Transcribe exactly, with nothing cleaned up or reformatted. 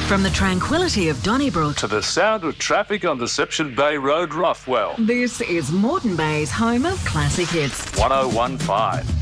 From the tranquility of Donnybrook to the sound of traffic on Deception Bay Road, Roughwell. This is Moreton Bay's home of classic hits. one oh one point five.